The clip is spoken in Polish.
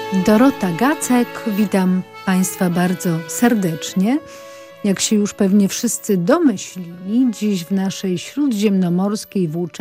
Dorota Gacek, witam Państwa bardzo serdecznie. Jak się już pewnie wszyscy domyślili, dziś w naszej śródziemnomorskiej włóczęgiej